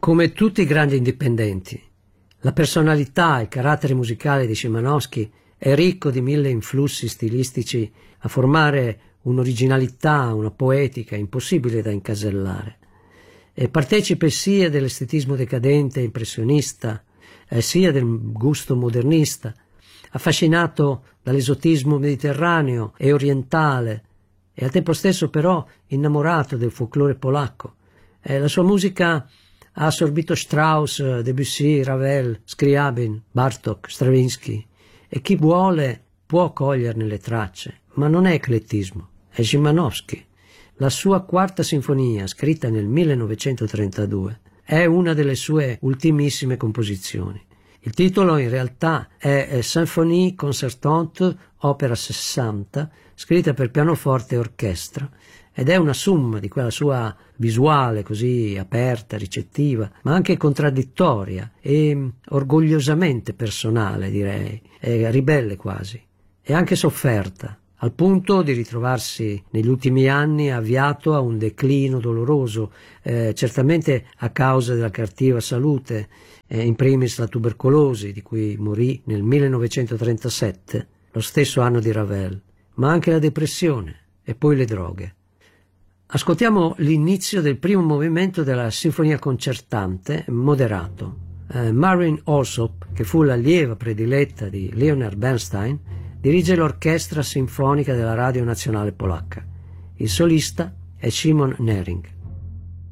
Come tutti i grandi indipendenti, la personalità e il carattere musicale di Szymanowski è ricco di mille influssi stilistici a formare un'originalità, una poetica impossibile da incasellare. E partecipe sia dell'estetismo decadente e impressionista, sia del gusto modernista, affascinato dall'esotismo mediterraneo e orientale, e al tempo stesso però innamorato del folklore polacco. La sua musica ha assorbito Strauss, Debussy, Ravel, Scriabin, Bartók, Stravinsky, e chi vuole può coglierne le tracce, ma non è eclettismo, è Szymanowski. La sua quarta sinfonia, scritta nel 1932, è una delle sue ultimissime composizioni. Il titolo in realtà è Symphonie concertante opera 60, scritta per pianoforte e orchestra, ed è una summa di quella sua visuale così aperta, ricettiva, ma anche contraddittoria e orgogliosamente personale, direi, e ribelle quasi, e anche sofferta, al punto di ritrovarsi negli ultimi anni avviato a un declino doloroso, certamente a causa della cattiva salute, in primis la tubercolosi, di cui morì nel 1937, lo stesso anno di Ravel, ma anche la depressione e poi le droghe. Ascoltiamo l'inizio del primo movimento della sinfonia concertante, moderato. Marin Alsop, che fu l'allieva prediletta di Leonard Bernstein, dirige l'orchestra sinfonica della Radio Nazionale Polacca. Il solista è Szymon Nering.